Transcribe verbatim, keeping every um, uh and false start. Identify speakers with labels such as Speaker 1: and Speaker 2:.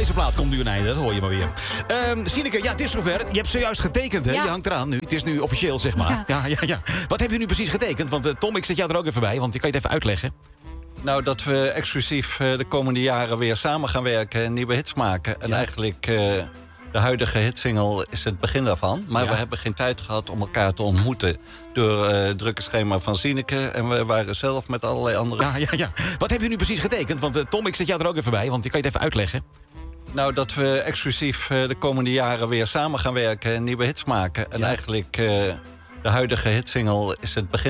Speaker 1: deze plaat komt nu een einde, dat hoor je maar weer. Um, Sineke, ja, het is zover. Je hebt zojuist getekend, hè?
Speaker 2: Ja.
Speaker 1: Je hangt eraan nu. Het is nu officieel, zeg maar. Ja. Ja, ja, ja. Wat heb je nu precies getekend? Want uh, Tom, ik zet jou er ook even bij, want ik kan je het even uitleggen.
Speaker 3: Nou, dat we exclusief uh, de komende jaren weer samen gaan werken en nieuwe hits maken. En
Speaker 1: Ja.
Speaker 3: eigenlijk, uh, de huidige hitsingle is het begin daarvan. Maar
Speaker 1: Ja.
Speaker 3: we hebben geen tijd gehad om elkaar te ontmoeten door uh, het drukke schema van Sineke. En we waren zelf met allerlei andere...
Speaker 1: Ja, ja, ja. Wat heb je nu precies getekend? Want uh, Tom, ik zet jou er ook even bij, want ik kan je het even uitleggen.
Speaker 3: Nou, dat we exclusief uh, de komende jaren weer samen gaan werken en nieuwe hits maken. En
Speaker 1: Ja.
Speaker 3: eigenlijk, uh, de huidige hitsingle is het begin